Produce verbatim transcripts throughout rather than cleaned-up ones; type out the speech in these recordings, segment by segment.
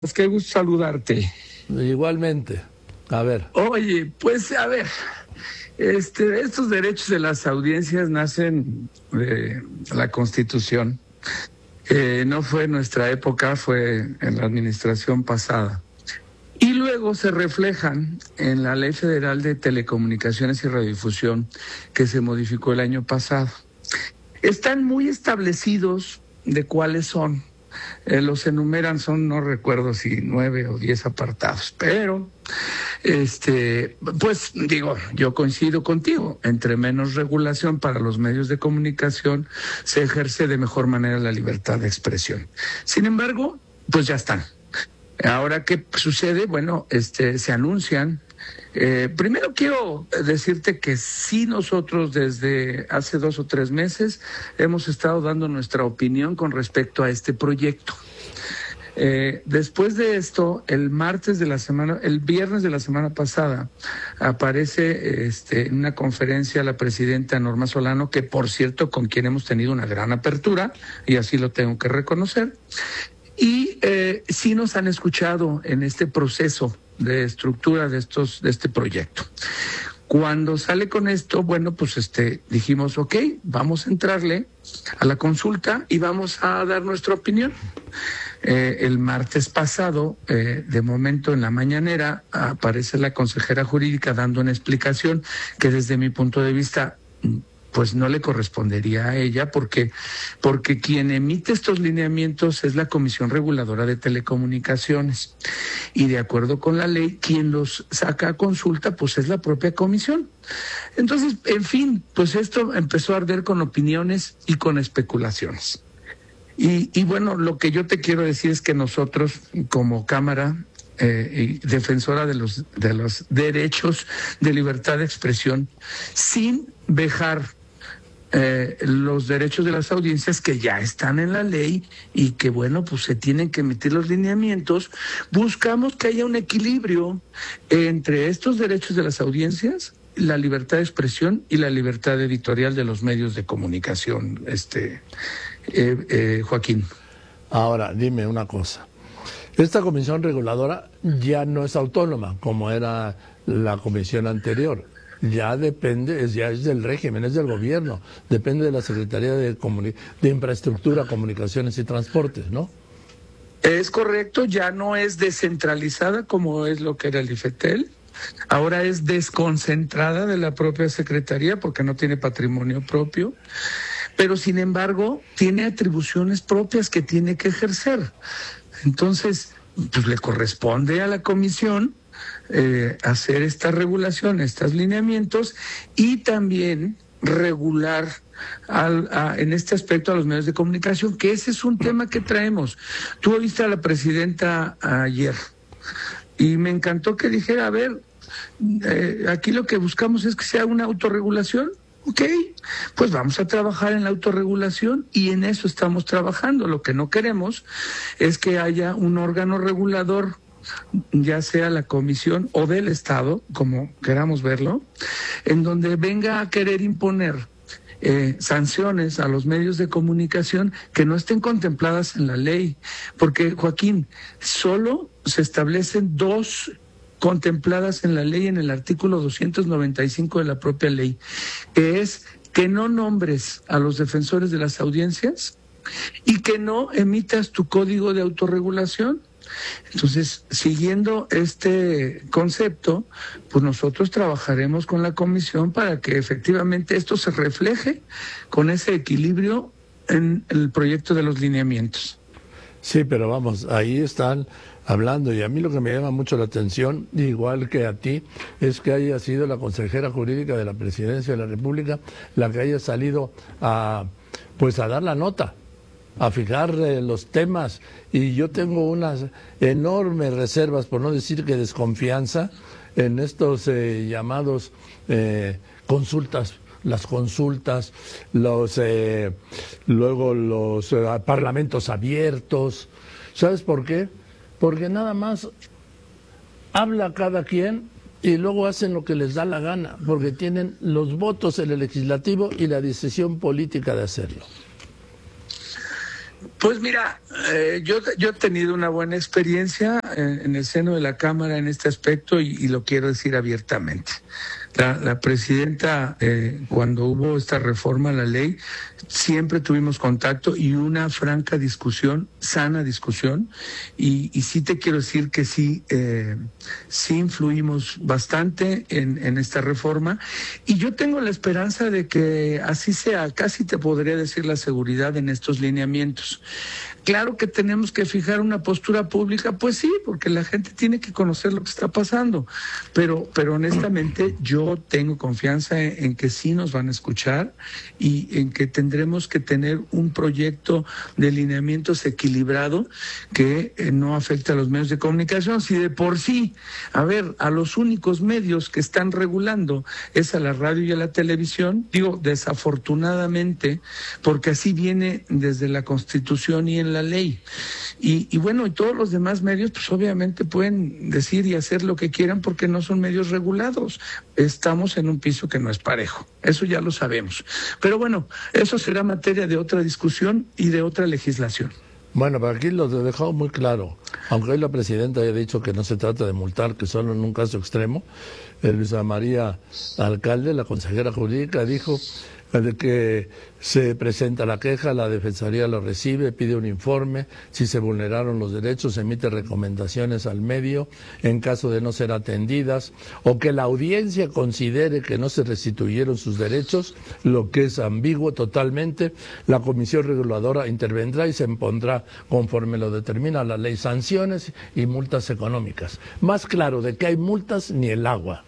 Pues qué gusto saludarte. Igualmente. A ver. Oye, pues a ver, este, estos derechos de las audiencias nacen de la Constitución. Eh, no fue en nuestra época, fue en la administración pasada. Y luego se reflejan en la Ley Federal de Telecomunicaciones y Radiodifusión, que se modificó el año pasado. Están muy establecidos de cuáles son. Eh, los enumeran, son, no recuerdo si nueve o diez apartados, pero, este, pues digo, yo coincido contigo, entre menos regulación para los medios de comunicación, se ejerce de mejor manera la libertad de expresión. Sin embargo, pues ya están. Ahora, ¿qué sucede? Bueno, este, se anuncian. Eh, primero quiero decirte que sí, nosotros desde hace dos o tres meses hemos estado dando nuestra opinión con respecto a este proyecto. Eh, después de esto, el martes de la semana, el viernes de la semana pasada, aparece este, en una conferencia la presidenta Norma Solano, que por cierto, con quien hemos tenido una gran apertura, y así lo tengo que reconocer. Y eh, sí nos han escuchado en este proceso de estructura de estos de este proyecto. Cuando sale con esto, bueno, pues este dijimos, ok, vamos a entrarle a la consulta y vamos a dar nuestra opinión. Eh, el martes pasado, eh, de momento en la mañanera, aparece la consejera jurídica dando una explicación que desde mi punto de vista pues no le correspondería a ella, porque, porque quien emite estos lineamientos es la Comisión Reguladora de Telecomunicaciones. Y de acuerdo con la ley, quien los saca a consulta, pues es la propia comisión. Entonces, en fin, pues esto empezó a arder con opiniones y con especulaciones. Y, y bueno, lo que yo te quiero decir es que nosotros, como Cámara, Eh, y defensora de los de los derechos de libertad de expresión, sin dejar eh, los derechos de las audiencias que ya están en la ley y que bueno, pues se tienen que emitir los lineamientos, buscamos que haya un equilibrio entre estos derechos de las audiencias, la libertad de expresión y la libertad editorial de los medios de comunicación, este eh, eh, Joaquín. Ahora, dime una cosa. Esta comisión reguladora ya no es autónoma, como era la comisión anterior. Ya depende, es, ya es del régimen, es del gobierno. Depende de la Secretaría de, Comuni- de Infraestructura, Comunicaciones y Transportes, ¿no? Es correcto, ya no es descentralizada como es lo que era el IFETEL. Ahora es desconcentrada de la propia Secretaría porque no tiene patrimonio propio. Pero sin embargo, tiene atribuciones propias que tiene que ejercer. Entonces, pues le corresponde a la comisión eh, hacer esta regulación, estos lineamientos y también regular al, a, en este aspecto a los medios de comunicación, que ese es un tema que traemos. Tú oíste a la presidenta ayer y me encantó que dijera, a ver, eh, aquí lo que buscamos es que sea una autorregulación. Ok, pues vamos a trabajar en la autorregulación y en eso estamos trabajando. Lo que no queremos es que haya un órgano regulador, ya sea la comisión o del Estado, como queramos verlo, en donde venga a querer imponer eh, sanciones a los medios de comunicación que no estén contempladas en la ley. Porque, Joaquín, solo se establecen dos contempladas en la ley, en el artículo doscientos noventa y cinco de la propia ley, que es que no nombres a los defensores de las audiencias y que no emitas tu código de autorregulación. Entonces, siguiendo este concepto, pues nosotros trabajaremos con la comisión para que efectivamente esto se refleje con ese equilibrio en el proyecto de los lineamientos. Sí, pero vamos, ahí están hablando, y a mí lo que me llama mucho la atención, igual que a ti, es que haya sido la consejera jurídica de la Presidencia de la República la que haya salido a, pues a dar la nota, a fijar eh, los temas, y yo tengo unas enormes reservas, por no decir que desconfianza, en estos eh, llamados eh, consultas, las consultas, los eh, luego los eh, parlamentos abiertos. ¿Sabes por qué? Porque nada más habla cada quien y luego hacen lo que les da la gana, porque tienen los votos en el legislativo y la decisión política de hacerlo. Pues mira, eh, yo, yo he tenido una buena experiencia en, en el seno de la Cámara en este aspecto y, y lo quiero decir abiertamente. La, la presidenta, eh, cuando hubo esta reforma a la ley, siempre tuvimos contacto y una franca discusión, sana discusión, y, y sí te quiero decir que sí, eh, sí influimos bastante en, en esta reforma, y yo tengo la esperanza de que así sea, casi te podría decir la seguridad en estos lineamientos. Claro que tenemos que fijar una postura pública, pues sí, porque la gente tiene que conocer lo que está pasando, pero, pero honestamente yo tengo confianza en, en que sí nos van a escuchar y en que tendremos que tener un proyecto de lineamientos equilibrado que eh, no afecte a los medios de comunicación. Si de por sí, a ver, a los únicos medios que están regulando es a la radio y a la televisión, digo, desafortunadamente, porque así viene desde la Constitución y en la ley. Y, y bueno, y todos los demás medios, pues obviamente pueden decir y hacer lo que quieran porque no son medios regulados. Estamos en un piso que no es parejo. Eso ya lo sabemos. Pero bueno, eso será materia de otra discusión y de otra legislación. Bueno, pero aquí lo he dejado muy claro. Aunque hoy la presidenta haya dicho que no se trata de multar, que solo en un caso extremo, eh, Luisa María Alcalde, la consejera jurídica, dijo de que se presenta la queja, la Defensoría lo recibe, pide un informe, si se vulneraron los derechos, emite recomendaciones al medio en caso de no ser atendidas, o que la audiencia considere que no se restituyeron sus derechos, lo que es ambiguo totalmente, la Comisión Reguladora intervendrá y se impondrá, conforme lo determina la ley, sanciones y multas económicas. Más claro de que hay multas ni el agua.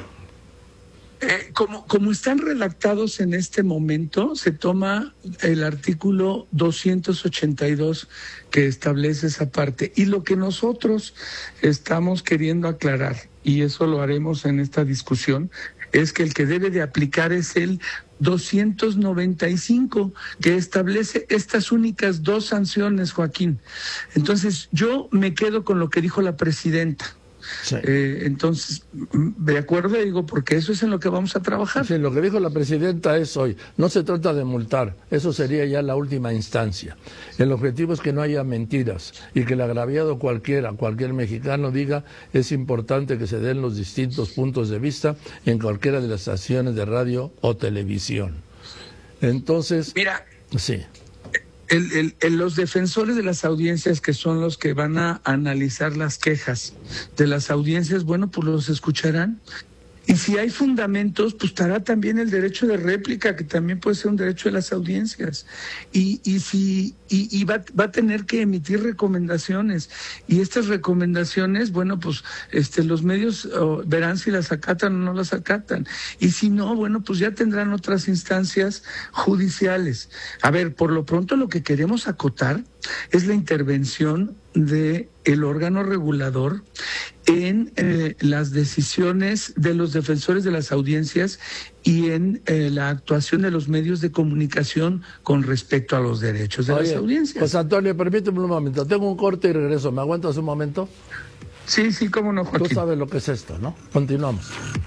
Eh, como, como están redactados en este momento, se toma el artículo doscientos ochenta y dos que establece esa parte. Y lo que nosotros estamos queriendo aclarar, y eso lo haremos en esta discusión, es que el que debe de aplicar es el doscientos noventa y cinco, que establece estas únicas dos sanciones, Joaquín. Entonces, yo me quedo con lo que dijo la presidenta. Sí. Eh, entonces, de acuerdo, digo, porque eso es en lo que vamos a trabajar. Sí, lo que dijo la presidenta es hoy, no se trata de multar, eso sería ya la última instancia. El objetivo es que no haya mentiras y que el agraviado cualquiera, cualquier mexicano diga, es importante que se den los distintos puntos de vista en cualquiera de las estaciones de radio o televisión. Entonces, mira, sí. El, el, el, los defensores de las audiencias, que son los que van a analizar las quejas de las audiencias, bueno, pues los escucharán. Y si hay fundamentos, pues estará también el derecho de réplica, que también puede ser un derecho de las audiencias. Y, y si y, y va, va a tener que emitir recomendaciones. Y estas recomendaciones, bueno, pues este los medios oh, verán si las acatan o no las acatan. Y si no, bueno, pues ya tendrán otras instancias judiciales. A ver, por lo pronto lo que queremos acotar es la intervención de el órgano regulador en eh, las decisiones de los defensores de las audiencias y en eh, la actuación de los medios de comunicación con respecto a los derechos de Oye, las audiencias. Pues Antonio, permíteme un momento, tengo un corte y regreso, ¿me aguantas un momento? Sí, sí, cómo no, Joaquín. Tú sabes lo que es esto, ¿no? Continuamos.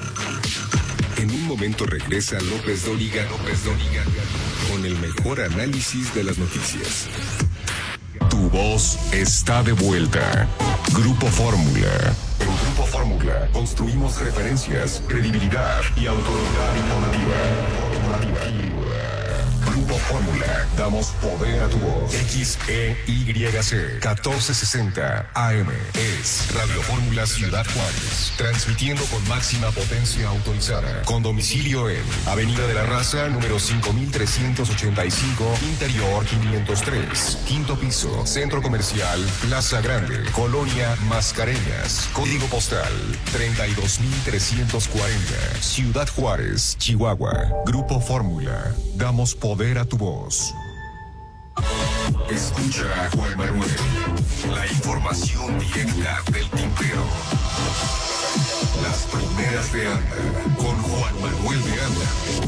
En un momento regresa López Dóriga, López Dóriga, con el mejor análisis de las noticias. Tu voz está de vuelta. Grupo Fórmula. En Grupo Fórmula construimos referencias, credibilidad y autoridad informativa. Grupo Fórmula. Damos poder a tu voz. X E Y C catorce sesenta A M es Radio Fórmula Ciudad Juárez. Transmitiendo con máxima potencia autorizada. Con domicilio en Avenida de la Raza, número cinco mil trescientos ochenta y cinco, Interior quinientos tres. Quinto piso, Centro Comercial, Plaza Grande, Colonia Mascareñas. Código postal treinta y dos mil trescientos cuarenta. Ciudad Juárez, Chihuahua. Grupo Fórmula. Damos poder a tu voz. Escucha a Juan Manuel. La información directa del tintero. Las primeras de Anda con Juan Manuel de Anda.